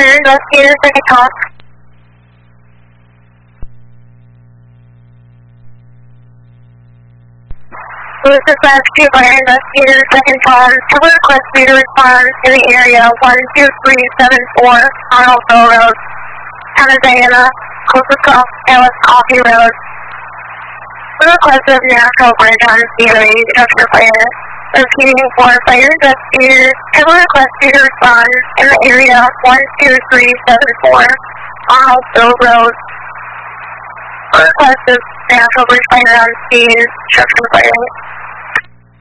fire investigators that can talk. Lewis dispatch to fire investigators second phone. Have request me to respond in the area 12374 Arnoldville Road, Town of Diana, closest to Alice Coffee Road. The request of National Bridge on COA structure fire. Repeating for fire investigators. Have request me to respond in the area 12374 Arnoldville Road. The request of National Bridge fire on scene structure fire.